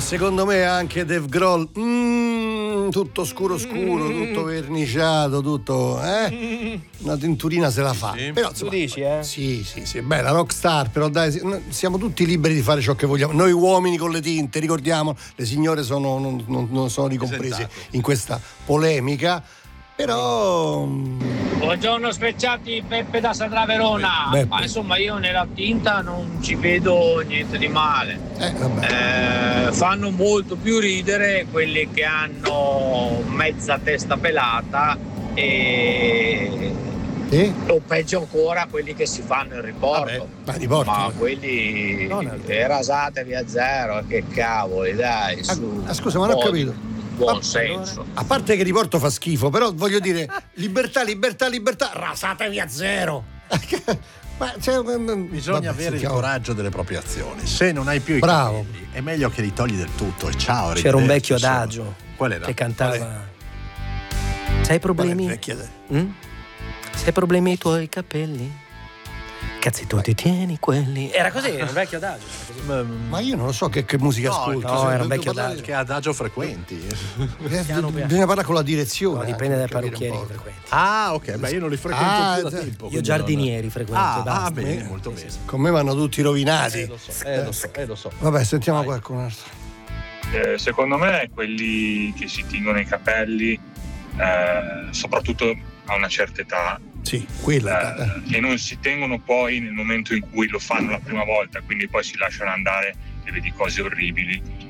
secondo me anche Dave Grohl, tutto scuro, tutto verniciato, tutto, una tinturina se la fa. Sì. Però, insomma, Tu dici, Sì, beh, la rockstar, però dai, siamo tutti liberi di fare ciò che vogliamo. Noi uomini con le tinte, ricordiamo, le signore non sono ricomprese in questa polemica. Però Buongiorno Specciati, Peppe da Sandra Verona. Beppe. Ma insomma io nella tinta non ci vedo niente di male. Fanno molto più ridere quelli che hanno mezza testa pelata o peggio ancora quelli che si fanno il riporto. Ma quelli rasatevi a zero, che cavoli, dai, su. Scusa, ma non ho capito. Buon senso. A parte che il riporto fa schifo, però voglio dire, libertà, rasatevi a zero. Bisogna avere il coraggio delle proprie azioni. Se non hai più i Bravo. capelli, è meglio che li togli del tutto. E ciao, C'era un arrivederci, vecchio insomma. adagio Qual era? che cantava. Sai problemi? Sai problemi ai tuoi capelli? Cazzi, tu ti tieni quelli. Era così, era un vecchio adagio. Ma io non lo so che musica ascolto. No, era un vecchio adagio. Che adagio frequenti. Bisogna parlare con la direzione. No, dipende dai parrucchieri che frequenti. Ah, ok, beh, io non li frequento più da tempo. Io giardinieri frequento. basta. Bene, molto bene. Con me vanno tutti rovinati. Lo so. Vabbè, sentiamo qualcun altro. Secondo me quelli che si tingono i capelli, soprattutto a una certa età, e non si tengono poi nel momento in cui lo fanno la prima volta, quindi poi si lasciano andare e vedi cose orribili.